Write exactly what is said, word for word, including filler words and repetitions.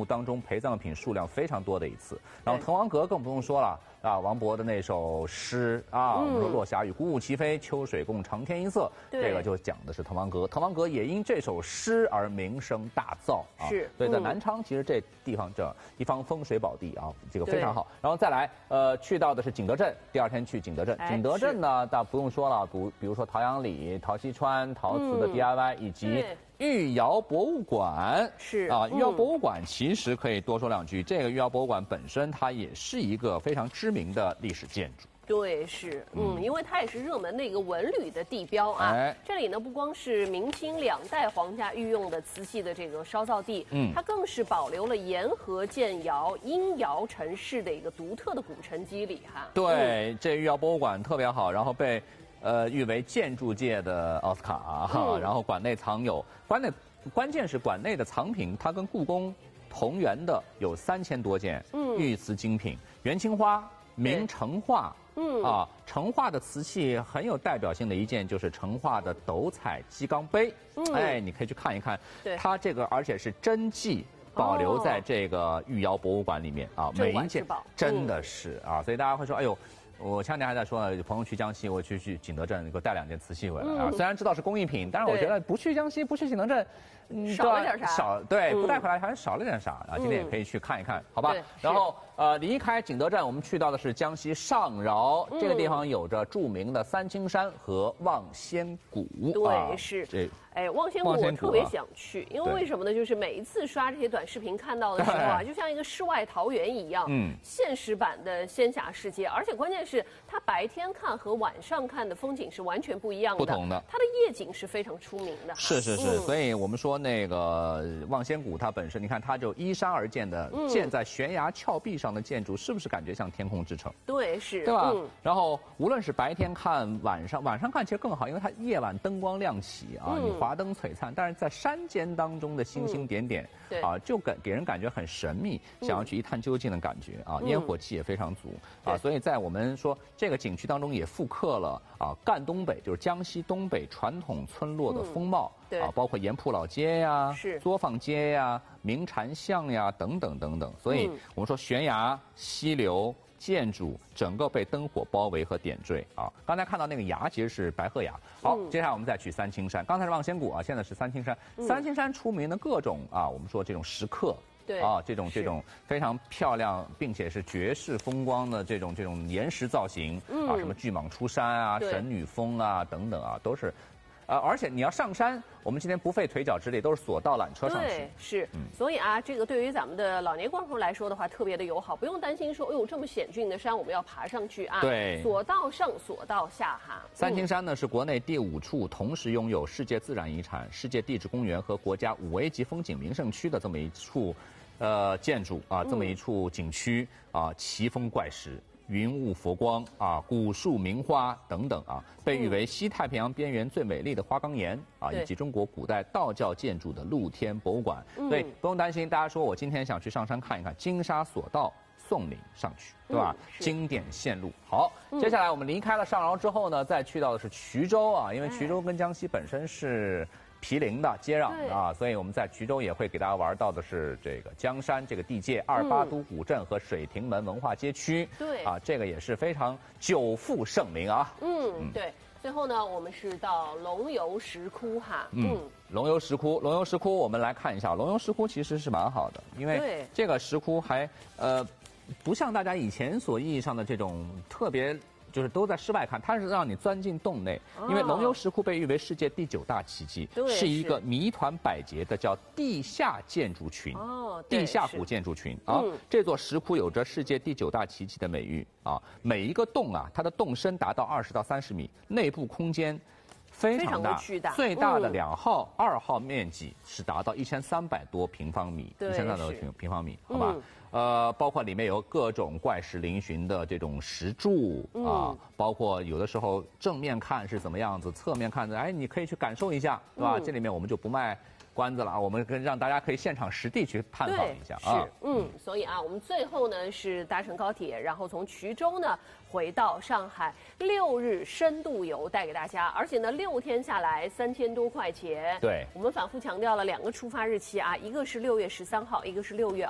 目当中陪葬品数量非常多的一次。然后滕王阁更不用说了啊，王勃的那首诗啊，我们说落霞与孤鹜齐飞，秋水共长天一色，这个就讲的是滕王阁。滕王阁也因这首诗而名声大噪啊。 是， 所以在南昌，其实这地方这一方风水宝地啊，这个非常好。然后再来，呃，去到的是景德镇，第二天去景德镇。景德镇呢，大不用说了，比比如说陶阳里、陶溪川、陶瓷的 D I Y，、嗯、以及御窑博物馆。 是啊，御窑博物馆其实可以多说两句。这个御窑博物馆本身，它也是一个非常知名的历史建筑。 对，是，嗯，因为它也是热门的一个文旅的地标啊。哎、这里呢，不光是明清两代皇家御用的瓷器的这个烧造地，嗯，它更是保留了沿河建窑、因窑陈氏的一个独特的古城肌理哈。 对，嗯、这御窑博物馆特别好，然后被呃誉为建筑界的奥斯卡啊，嗯、然后馆内藏有馆内，关键是馆内的藏品，它跟故宫同源的有三千多件，嗯，御瓷精品，元青花、明成化。嗯啊，成化的瓷器很有代表性的一件就是成化的斗彩鸡缸杯，嗯，哎，你可以去看一看，对，它这个而且是真迹保留在这个御窑博物馆里面啊，每一件真的是啊，所以大家会说，哎呦。我前两天还在说呢，有朋友去江西，我去去景德镇给我带两件瓷器回来啊。嗯、虽然知道是工艺品，但是我觉得不去江西，不去景德镇， 嗯，少了点啥？ 少对，嗯、不带回来好像少了点啥啊。今天也可以去看一看，好吧？然后呃，离开景德镇，我们去到的是江西上饶、嗯、这个地方，有着著名的三清山和望仙谷。 对， 啊、 是这。 哎，望仙谷我特别想去，因为为什么呢？就是每一次刷这些短视频看到的时候啊，就像一个世外桃源一样，嗯，现实版的仙侠世界，而且关键是它白天看和晚上看的风景是完全不一样的， 不同的， 它的夜景是非常出名的。 是是是，嗯、所以我们说那个望仙谷它本身，你看它就依山而建的，嗯、建在悬崖峭壁上的建筑，是不是感觉像天空之城？ 对，是， 对吧？嗯、然后无论是白天看，晚上晚上看其实更好，因为它夜晚灯光亮起啊，嗯、你华灯璀璨，但是在山间当中的星星点点，嗯、啊，就给给人感觉很神秘，嗯、想要去一探究竟的感觉啊，烟火气也非常足、嗯、啊，所以在我们说这个景区当中也复刻了啊赣东北，就是江西东北传统村落的风貌，嗯、啊，包括盐铺老街呀、 是作坊街呀、鸣蝉巷呀等等等等，所以我们说悬崖、溪流。建筑整个被灯火包围和点缀啊！刚才看到那个崖其实是白鹤崖。好，嗯、接下来我们再去三清山。刚才是望仙谷啊，现在是三清山。嗯、三清山出名的各种啊，我们说这种石刻， 对啊，这种这种非常漂亮，并且是绝世风光的这种这种岩石造型、嗯、啊，什么巨蟒出山啊、神女峰啊等等啊，都是。呃，而且你要上山，我们今天不费腿脚之力，都是索道缆车上去。 对，是，嗯、所以啊，这个对于咱们的老年观众来说的话，特别的友好，不用担心说，哎呦，这么险峻的山我们要爬上去啊。 对， 索道上，索道下哈。 三清山呢是国内第五处同时拥有世界自然遗产、世界地质公园和国家五 A 级风景名胜区的这么一处，呃，建筑啊，这么一处景区啊，奇峰怪石。云雾佛光啊，古树名花等等啊，被誉为西太平洋边缘最美丽的花岗岩啊，以及中国古代道教建筑的露天博物馆。嗯、所以不用担心，大家说我今天想去上山看一看，金沙索道送您上去，对吧？嗯、经典线路。好，接下来我们离开了上饶之后呢，再去到的是衢州啊，因为衢州跟江西本身是。毗邻的接壤的啊，所以我们在衢州也会给大家玩到的是这个江山这个地界、二八都古镇和水亭门文化街区。 对啊，这个也是非常久负盛名啊。 嗯，嗯对。最后呢，我们是到龙游石窟哈。 嗯，龙游石窟，龙游石窟，我们来看一下，龙游石窟其实是蛮好的，因为这个石窟还呃不像大家以前所意义上的这种特别。就是都在室外看，它是让你钻进洞内，哦、因为龙游石窟被誉为世界第九大奇迹，是一个谜团百结的叫地下建筑群，哦、地下古建筑群啊。嗯、这座石窟有着世界第九大奇迹的美誉啊，每一个洞啊，它的洞深达到二十到三十米，内部空间。非常大， 巨大， 最大的两号、嗯、二号面积是达到一千三百多平方米，一千三百多平平方米，好吧？嗯、呃，包括里面有各种怪石嶙峋的这种石柱、嗯、啊，包括有的时候正面看是怎么样子，侧面看的，哎，你可以去感受一下，对吧？嗯、这里面我们就不卖关子了啊，我们跟让大家可以现场实地去探访一下啊。 是，嗯，所以啊，我们最后呢是搭乘高铁，然后从衢州呢回到上海，六日深度游带给大家，而且呢六天下来三千多块钱。 对， 我们反复强调了两个出发日期啊，一个是六月十三号，一个是六月